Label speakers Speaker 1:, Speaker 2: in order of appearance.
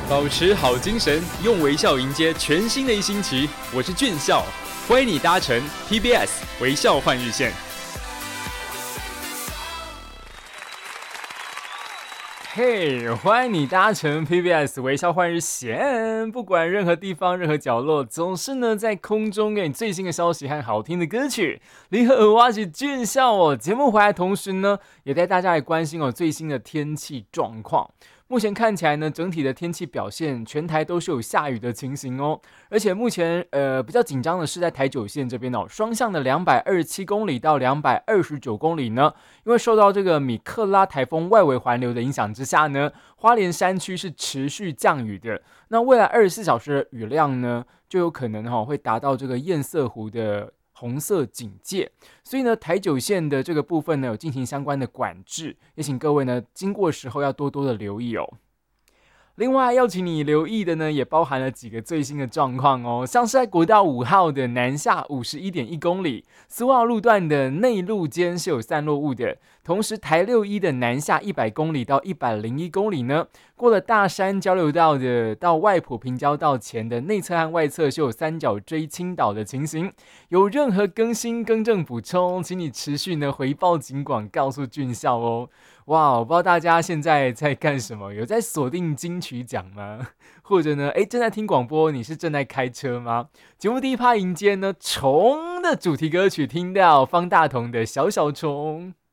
Speaker 1: 保持好精神，用微笑迎接全新的一星期。我是俊孝，欢迎你搭乘 TBS 微笑换日线。
Speaker 2: 嘿，欢迎你搭乘 PBS 微笑换日线。不管任何地方、任何角落，总是呢在空中给你最新的消息和好听的歌曲。你好，我是俊孝哦。节目回来的同时呢，也带大家来关心最新的天气状况。目前看起来呢，整体的天气表现，全台都是有下雨的情形哦。而且目前比较紧张的是在台九线这边哦，双向的227公里到229公里呢，因为受到这个米克拉台风外围环流的影响之下呢，花莲山区是持续降雨的。那未来24小时的雨量呢，就有可能会达到这个堰塞湖的红色警戒，所以呢，台九线的这个部分呢，有进行相关的管制，也请各位呢，经过时候要多多的留意哦。另外要请你留意的呢，也包含了几个最新的状况哦，像是在国道5号的南下51.1公里，苏澳路段的内路间是有散落物的，同时台61的南下100公里到101公里呢，过了大山交流道的到外埔平交道前的内侧和外侧是有三角锥倾倒的情形，有任何更新更正补充，请你持续呢回报警广告诉俊孝哦。哇，我不知道大家现在在干什么，有在锁定金曲奖吗？或者呢，正在听广播，你是正在开车吗？节目第一趴迎接呢虫的主题歌曲，听到方大同的小小虫。